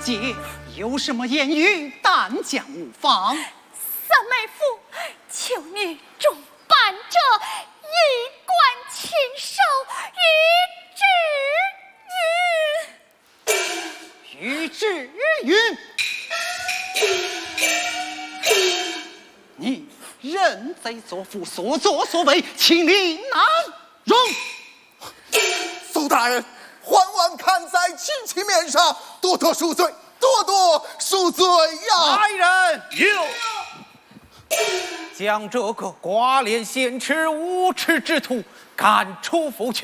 姐有什么言语，但讲无妨。 三妹夫，求你重办这一贯禽兽， 于之云，你认贼作父，所作所为，情理难容。 苏大人，缓缓看在亲戚面上，多多恕罪，多多恕罪呀！ 来人，有将这个寡廉鲜耻、无耻之徒赶出府去。